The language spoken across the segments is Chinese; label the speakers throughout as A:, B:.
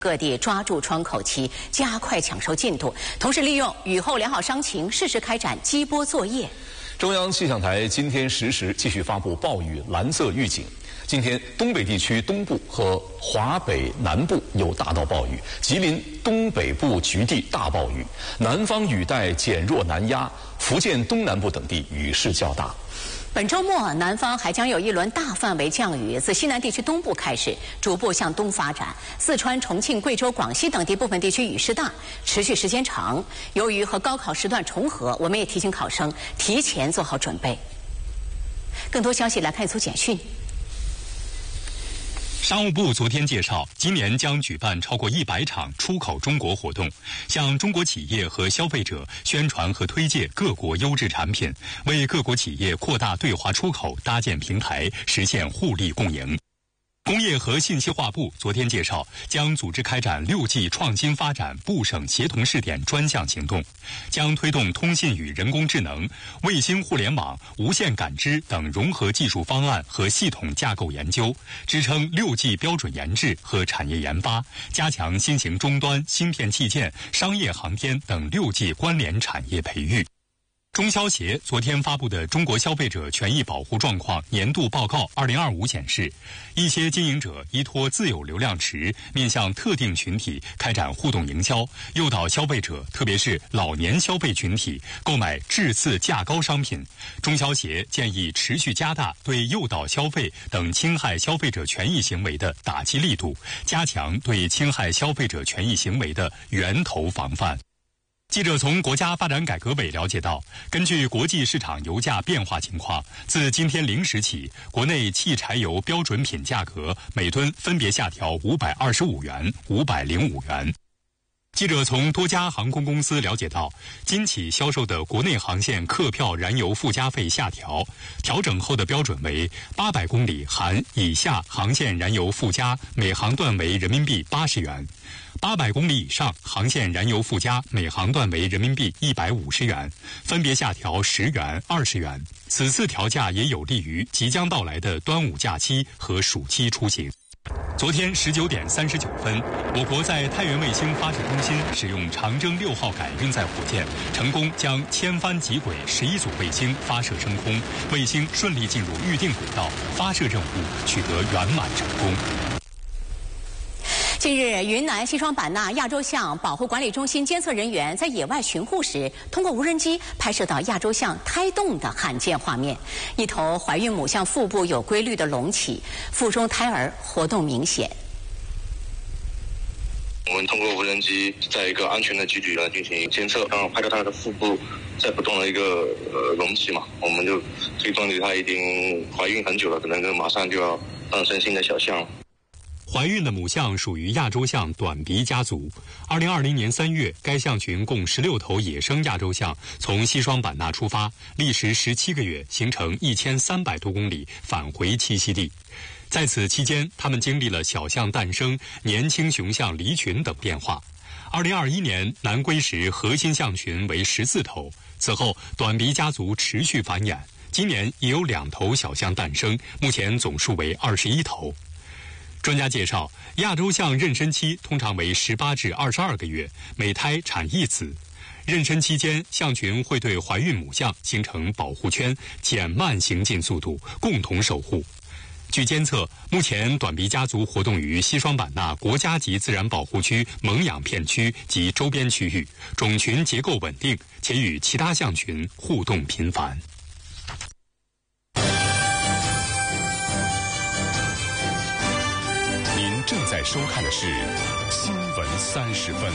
A: 各地抓住窗口期，加快抢收进度，同时利用雨后良好伤情，适时开展激播作业。
B: 中央气象台今天10时继续发布暴雨蓝色预警。今天东北地区东部和华北南部有大到暴雨，吉林东北部局地大暴雨，南方雨带减弱南压，福建东南部等地雨势较大。
A: 本周末，南方还将有一轮大范围降雨，自西南地区东部开始，逐步向东发展。四川、重庆、贵州、广西等地部分地区雨势大，持续时间长。由于和高考时段重合，我们也提醒考生提前做好准备。更多消息来看一组简讯。
C: 商务部昨天介绍，今年将举办超过100场出口中国活动，向中国企业和消费者宣传和推介各国优质产品，为各国企业扩大对华出口搭建平台，实现互利共赢。工业和信息化部昨天介绍，将组织开展6G 创新发展部省协同试点专项行动，将推动通信与人工智能、卫星互联网、无线感知等融合技术方案和系统架构研究，支撑6G 标准研制和产业研发，加强新型终端、芯片器件、商业航天等6G 关联产业培育。中消协昨天发布的《中国消费者权益保护状况年度报告2025》显示，一些经营者依托自有流量池，面向特定群体开展互动营销，诱导消费者，特别是老年消费群体购买质次价高商品。中消协建议持续加大对诱导消费等侵害消费者权益行为的打击力度，加强对侵害消费者权益行为的源头防范。记者从国家发展改革委了解到，根据国际市场油价变化情况，自今天0时起，国内汽柴油标准品价格每吨分别下调525元、505元。记者从多家航空公司了解到，今起销售的国内航线客票燃油附加费下调，调整后的标准为800公里含以下航线燃油附加每航段为人民币80元，800公里以上航线燃油附加每航段为人民币150元，分别下调10元、20元。此次调价也有利于即将到来的端午假期和暑期出行。昨天19点39分，我国在太原卫星发射中心使用长征6号改运载火箭，成功将千帆极轨11组卫星发射升空，卫星顺利进入预定轨道，发射任务取得圆满成功。
A: 近日，云南西双版纳亚洲象保护管理中心监测人员在野外巡护时，通过无人机拍摄到亚洲象胎动的罕见画面。一头怀孕母象腹部有规律的隆起，腹中胎儿活动明显。
D: 我们通过无人机在一个安全的距离进行监测，然后拍到它的腹部在不动的一个隆起嘛，我们就推断它已经怀孕很久了，可能马上就要诞生新的小象了。
C: 怀孕的母象属于亚洲象短鼻家族。2020年3月，该象群共16头野生亚洲象从西双版纳出发，历时17个月，行程1300多公里，返回栖息地。在此期间，它们经历了小象诞生、年轻雄象离群等变化。2021年，南归时核心象群为14头，此后短鼻家族持续繁衍，今年也有2头小象诞生，目前总数为21头。专家介绍，亚洲象妊娠期通常为18至22个月，每胎产1子。妊娠期间，象群会对怀孕母象形成保护圈，减慢行进速度，共同守护。据监测，目前短鼻家族活动于西双版纳国家级自然保护区蒙养片区及周边区域，种群结构稳定，且与其他象群互动频繁。
E: 正在收看的是新闻30分。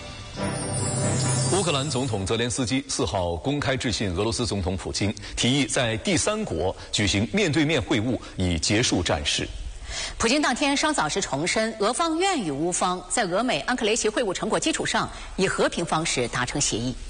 B: 乌克兰总统泽连斯基4号公开致信俄罗斯总统普京，提议在第三国举行面对面会晤，以结束战事。
A: 普京当天稍早时重申，俄方愿与乌方在俄美安克雷奇会晤成果基础上，以和平方式达成协议。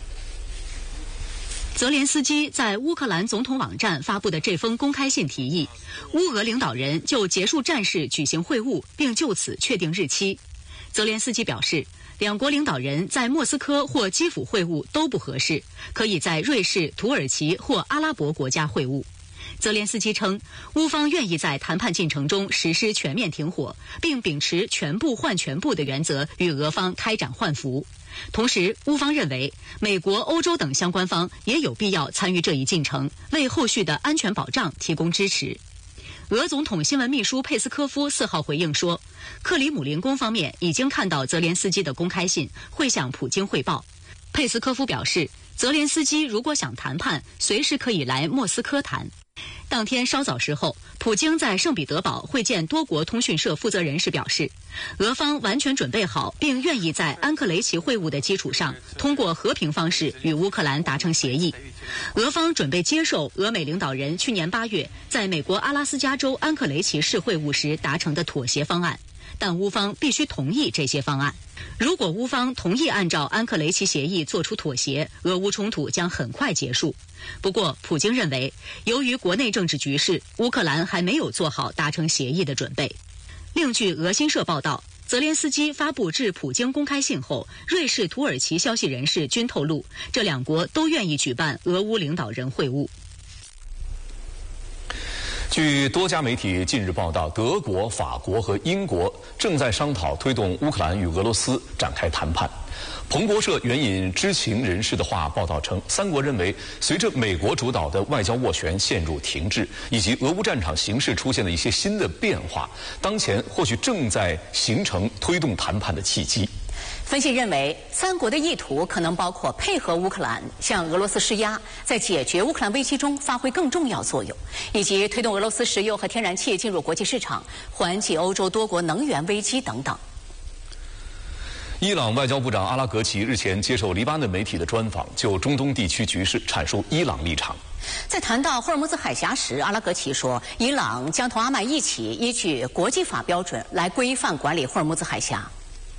F: 泽连斯基在乌克兰总统网站发布的这封公开信提议，乌俄领导人就结束战事举行会晤，并就此确定日期。泽连斯基表示，两国领导人在莫斯科或基辅会晤都不合适，可以在瑞士、土耳其或阿拉伯国家会晤。 泽连斯基称，乌方愿意在谈判进程中实施全面停火，并秉持全部换全部的原则与俄方开展换俘。同时，乌方认为美国、欧洲等相关方也有必要参与这一进程，为后续的安全保障提供支持。俄总统新闻秘书佩斯科夫4号回应说，克里姆林宫方面已经看到泽连斯基的公开信，会向普京汇报。佩斯科夫表示，泽连斯基如果想谈判，随时可以来莫斯科谈。当天稍早时候，普京在圣彼得堡会见多国通讯社负责人时表示，俄方完全准备好并愿意在安克雷奇会晤的基础上，通过和平方式与乌克兰达成协议。俄方准备接受俄美领导人去年8月在美国阿拉斯加州安克雷奇市会晤时达成的妥协方案，但乌方必须同意这些方案。如果乌方同意按照安克雷奇协议做出妥协，俄乌冲突将很快结束。不过，普京认为，由于国内政治局势，乌克兰还没有做好达成协议的准备。另据俄新社报道，泽连斯基发布致普京公开信后，瑞士、土耳其消息人士均透露，这两国都愿意举办俄乌领导人会晤。
B: 据多家媒体近日报道，德国、法国和英国正在商讨推动乌克兰与俄罗斯展开谈判。彭博社援引知情人士的话报道称，三国认为，随着美国主导的外交斡旋陷入停滞，以及俄乌战场形势出现了一些新的变化，当前或许正在形成推动谈判的契机。
A: 分析认为，三国的意图可能包括配合乌克兰向俄罗斯施压，在解决乌克兰危机中发挥更重要作用，以及推动俄罗斯石油和天然气进入国际市场，缓解欧洲多国能源危机等等。
B: 伊朗外交部长阿拉格齐日前接受黎巴嫩媒体的专访，就中东地区局势阐述伊朗立场。
A: 在谈到霍尔木兹海峡时，阿拉格齐说，伊朗将同阿曼一起依据国际法标准来规范管理霍尔木兹海峡。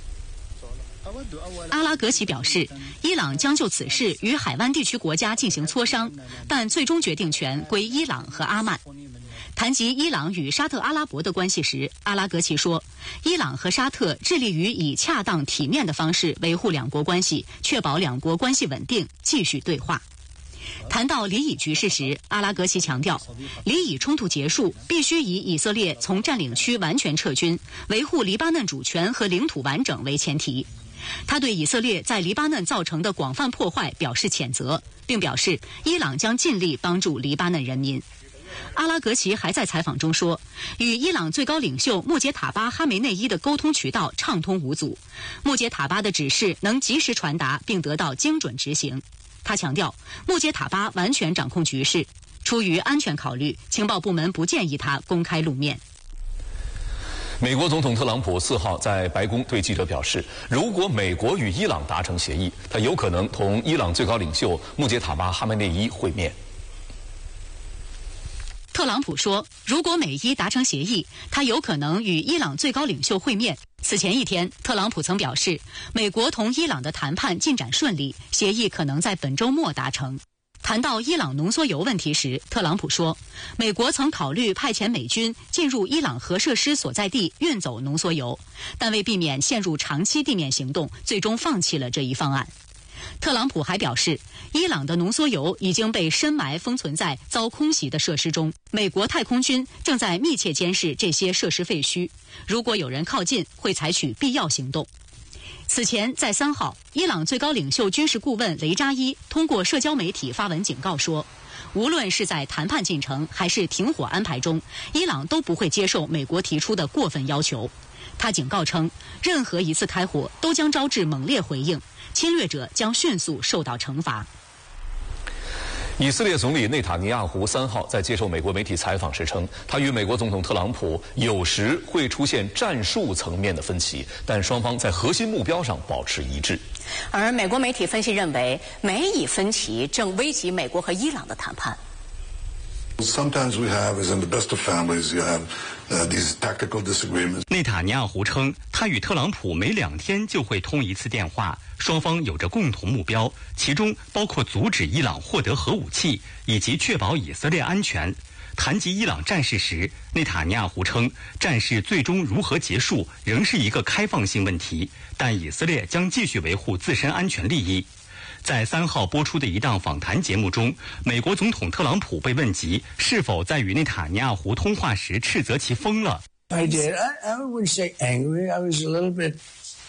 F: 阿拉格齐表示，伊朗将就此事与海湾地区国家进行磋商，但最终决定权归伊朗和阿曼。谈及伊朗与沙特阿拉伯的关系时，阿拉格齐说，伊朗和沙特致力于以恰当体面的方式维护两国关系，确保两国关系稳定，继续对话。谈到黎以局势时，阿拉格齐强调，黎以冲突结束必须以以色列从占领区完全撤军，维护黎巴嫩主权和领土完整为前提。他对以色列在黎巴嫩造成的广泛破坏表示谴责，并表示伊朗将尽力帮助黎巴嫩人民。阿拉格齐还在采访中说，与伊朗最高领袖穆杰塔巴哈梅内伊的沟通渠道畅通无阻，穆杰塔巴的指示能及时传达并得到精准执行。他强调，穆杰塔巴完全掌控局势，出于安全考虑，情报部门不建议他公开露面。
B: 美国总统特朗普4号在白宫对记者表示，如果美国与伊朗达成协议，他有可能同伊朗最高领袖穆杰塔巴哈梅内伊会面。
F: 特朗普说，如果美伊达成协议，他有可能与伊朗最高领袖会面。此前一天，特朗普曾表示，美国同伊朗的谈判进展顺利，协议可能在本周末达成。谈到伊朗浓缩铀问题时，特朗普说，美国曾考虑派遣美军进入伊朗核设施所在地运走浓缩铀，但为避免陷入长期地面行动，最终放弃了这一方案。特朗普还表示，伊朗的浓缩铀已经被深埋封存在遭空袭的设施中，美国太空军正在密切监视这些设施废墟，如果有人靠近，会采取必要行动。此前，在3号，伊朗最高领袖军事顾问雷扎伊通过社交媒体发文警告说，无论是在谈判进程还是停火安排中，伊朗都不会接受美国提出的过分要求。他警告称，任何一次开火都将招致猛烈回应，侵略者将迅速受到惩罚。
B: 以色列总理内塔尼亚胡3号在接受美国媒体采访时称，他与美国总统特朗普有时会出现战术层面的分歧，但双方在核心目标上保持一致。
A: 而美国媒体分析认为，美以分歧正危及美国和伊朗的谈判。
G: Sometimes we have, as in the best of families, you have these tactical disagreements.
C: 内塔尼亚胡称，他与特朗普每2天就会通一次电话，双方有着共同目标，其中包括阻止伊朗获得核武器以及确保以色列安全。谈及伊朗战事时，内塔尼亚胡称，战事最终如何结束仍是一个开放性问题，但以色列将继续维护自身安全利益。 在3号播出的一档访谈节目中，美国总统特朗普被问及是否在与内塔尼亚胡通话时斥责其疯了。
H: I did. I wouldn't say angry. I was a little bit